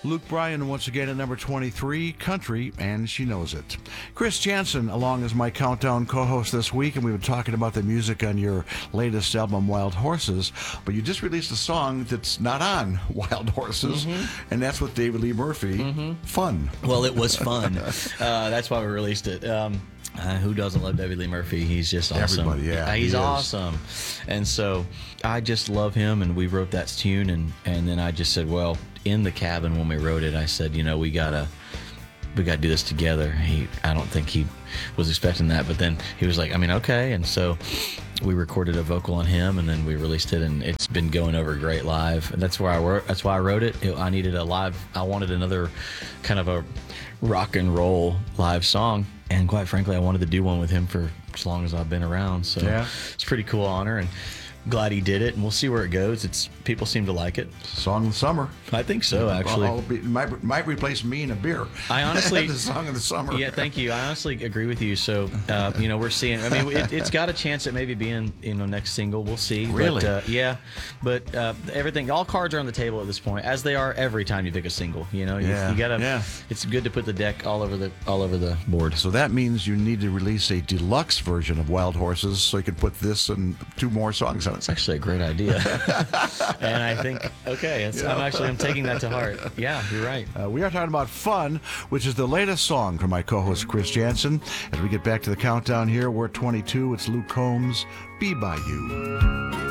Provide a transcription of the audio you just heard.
Luke Bryan once again at number 23, Country, and She Knows It. Chris Jansen along as my Countdown co-host this week, and we've been talking about the music on your latest album, Wild Horses, but you just released a song that's not on Wild Horses, and that's with David Lee Murphy. Fun. Well, it was fun. That's why we released it. Who doesn't love David Lee Murphy? He's just awesome. Everybody, yeah. He's awesome. And so I just love him, and we wrote that tune, and then I just said, well, in the cabin when we wrote it, I said, you know, we gotta do this together. I don't think he was expecting that, but then he was like, I mean, okay. And so we recorded a vocal on him, and then we released it, and it's been going over great live. And that's why I wrote it. I needed a live. I wanted another kind of a rock and roll live song, and quite frankly, I wanted to do one with him for as long as I've been around. So it's a pretty cool honor, and glad he did it, and we'll see where it goes. People seem to like it. Song of the summer. I think so, actually. Might replace me in a beer. I honestly... the song of the summer. Yeah, thank you. I honestly agree with you. So, we're seeing... I mean, it's got a chance at maybe being, next single. We'll see. Really? But everything, all cards are on the table at this point, as they are every time you pick a single. You gotta... Yeah. It's good to put the deck all over the board. So that means you need to release a deluxe version of Wild Horses so you can put this and 2 more songs on it. It's actually a great idea. And I think, okay, I'm taking that to heart. Yeah, you're right. We are talking about Fun, which is the latest song from my co-host Chris Jansen. As we get back to the countdown here, we're at 22. It's Luke Combs, Be By You.